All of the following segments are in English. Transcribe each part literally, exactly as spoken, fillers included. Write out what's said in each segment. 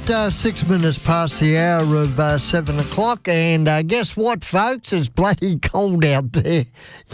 uh, six minutes past the hour of uh, seven o'clock, and uh, guess what, folks? It's bloody cold out there.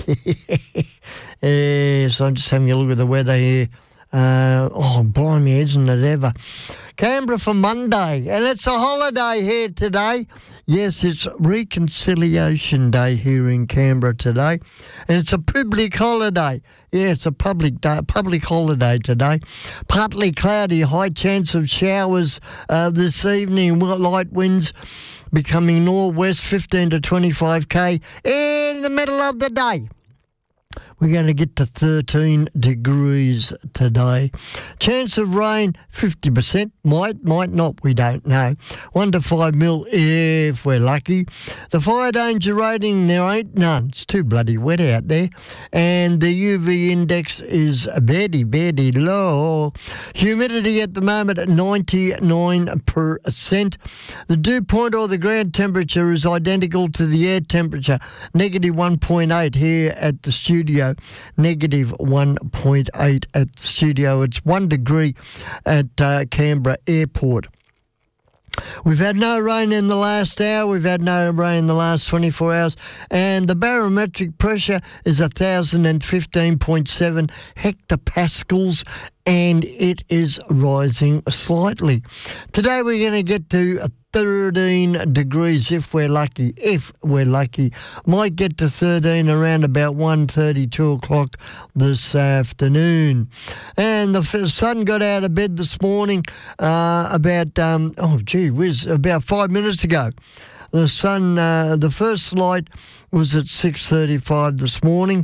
Yes, I'm just having a look at the weather here. Uh, oh, blimey, isn't it ever? Canberra for Monday, and it's a holiday here today. Yes, it's Reconciliation Day here in Canberra today, and it's a public holiday. Yeah, it's a public day, public holiday today. Partly cloudy, high chance of showers uh, this evening. Light winds becoming northwest, fifteen to twenty-five k in the middle of the day. We're going to get to thirteen degrees today. Chance of rain, fifty percent. Might, might not, we don't know. one to five mil if we're lucky. The fire danger rating, there ain't none. It's too bloody wet out there. And the U V index is very, very low. Humidity at the moment at ninety-nine percent. The dew point or the ground temperature is identical to the air temperature, negative one point eight here at the studio. Negative one point eight at the studio. It's one degree at uh, Canberra Airport. We've had no rain in the last hour. We've had no rain in the last twenty-four hours. And the barometric pressure is one thousand fifteen point seven hectopascals, and it is rising slightly. Today we're going to get to thirteen degrees if we're lucky, if we're lucky. Might get to thirteen around about one thirty, two o'clock this afternoon. And the sun got out of bed this morning uh, about, um, oh gee whiz, about five minutes ago. The sun, uh, the first light was at six thirty-five this morning.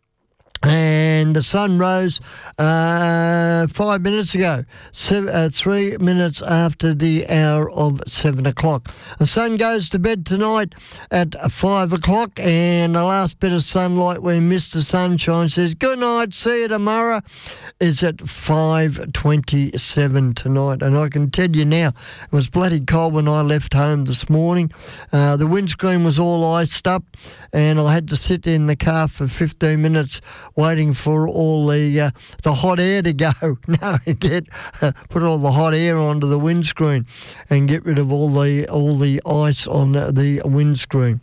And the sun rose uh, five minutes ago, seven, uh, three minutes after the hour of seven o'clock. The sun goes to bed tonight at five o'clock, and the last bit of sunlight when Mister Sunshine says, good night, see you tomorrow, is at five twenty-seven tonight. And I can tell you now, it was bloody cold when I left home this morning. Uh, the windscreen was all iced up, and I had to sit in the car for fifteen minutes waiting for all the uh, the hot air to go. No, get uh, put all the hot air onto the windscreen and get rid of all the all the ice on the windscreen.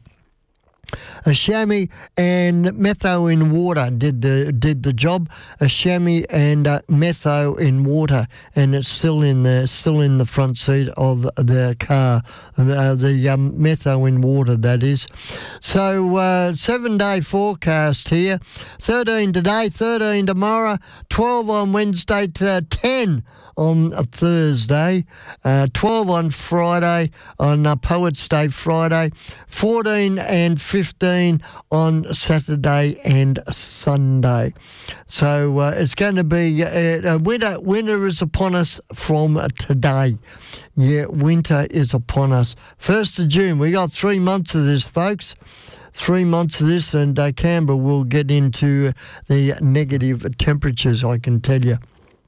A chamois and metho in water did the did the job. A chamois and uh, metho in water, and it's still in the still in the front seat of the car. Uh, the um, metho in water, that is. So uh, seven day forecast here: thirteen today, thirteen tomorrow, twelve on Wednesday, to ten on a Thursday, uh, twelve on Friday, on uh, Poets' Day Friday, fourteen and fifteen on Saturday and Sunday. So uh, it's going to be, uh, winter, winter is upon us from today. Yeah, winter is upon us. first of June, we got three months of this, folks. Three months of this, and uh, Canberra will get into the negative temperatures, I can tell you.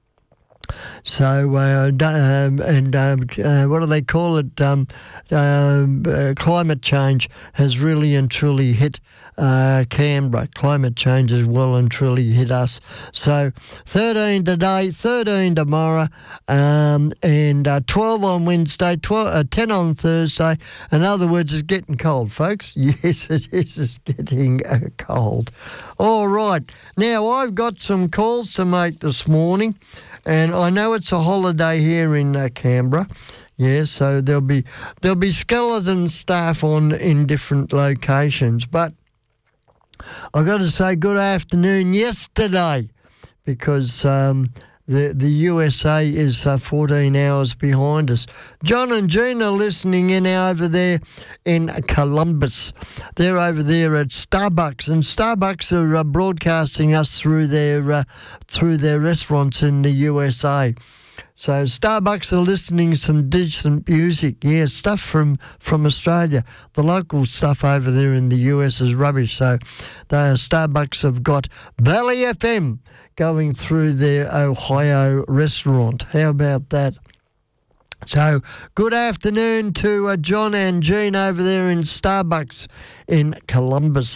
So, uh, um, and um, uh, what do they call it? Um, uh, uh, climate change has really and truly hit uh, Canberra. Climate change has well and truly hit us. So, thirteen today, thirteen tomorrow, um, and uh, twelve on Wednesday, twelve, uh, ten on Thursday. In other words, it's getting cold, folks. Yes, it is. It's getting uh, cold. All right. Now, I've got some calls to make this morning. And I know it's a holiday here in uh, Canberra, yeah, so there'll be there'll be skeleton staff on in different locations. But I've got to say good afternoon yesterday, because um, the the U S A is uh, fourteen hours behind us. John and Jean are listening in over there in Columbus. They're over there at Starbucks, and Starbucks are uh, broadcasting us through their uh, through their restaurants in the U S A. So Starbucks are listening to some decent music, yeah, stuff from, from Australia. The local stuff over there in the U S is rubbish. So the Starbucks have got Valley F M going through their Ohio restaurant. How about that? So, good afternoon to uh, John and Jean over there in Starbucks in Columbus.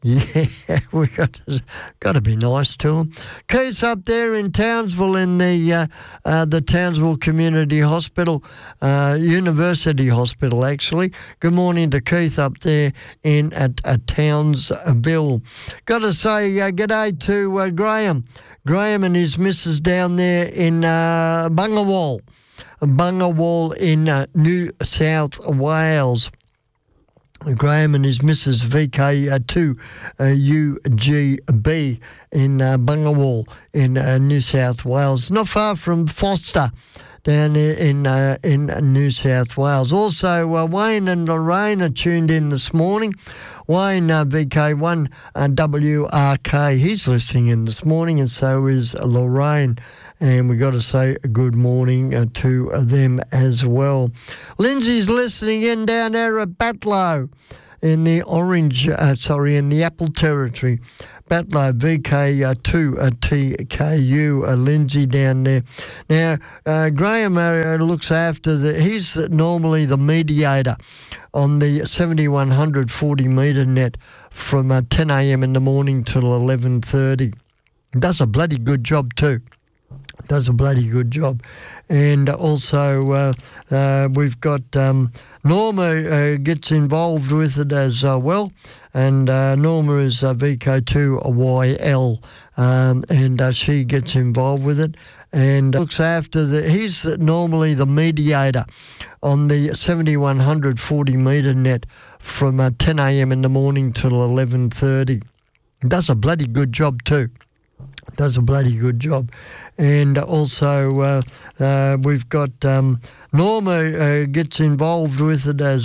Yeah, we got to, got to be nice to them. Keith's up there in Townsville in the uh, uh, the Townsville Community Hospital, uh, University Hospital actually. Good morning to Keith up there in at, at Townsville. Got to say uh, g'day to uh, Graham, Graham and his missus down there in uh, Bungawal, Bungawal in uh, New South Wales. Graham and his missus V K two U G B in uh, Bungawal in uh, New South Wales, not far from Foster down there in uh, in New South Wales. Also, uh, Wayne and Lorraine are tuned in this morning. Wayne, uh, V K one uh, W R K, he's listening in this morning, and so is Lorraine. And we got to say good morning uh, to uh, them as well. Lindsay's listening in down there at Batlow in the Orange, uh, sorry, in the Apple Territory. Batlow, V K two T K U, uh, Lindsay down there. Now, uh, Graham uh, looks after the, he's normally the mediator on the seventy-one hundred forty metre net from uh, ten a m in the morning till eleven thirty. Does a bloody good job too. Does a bloody good job. And also uh, uh, we've got um, Norma uh, gets involved with it as uh, well, and uh, Norma is uh, V K two Y L, um, and uh, she gets involved with it and looks after the, he's normally the mediator on the seventy-one hundred forty metre net from uh, ten a m in the morning till eleven thirty. Does a bloody good job too. Does a bloody good job. And also uh, uh, we've got um, Norma uh, gets involved with it as